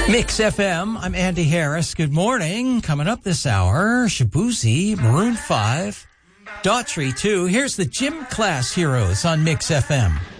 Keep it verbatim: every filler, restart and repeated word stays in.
Mix F M, I'm Andy Harris. Good morning. Coming up this hour, Shabuzi, Maroon five, Daughtry two. Here's the Gym Class Heroes on Mix F M.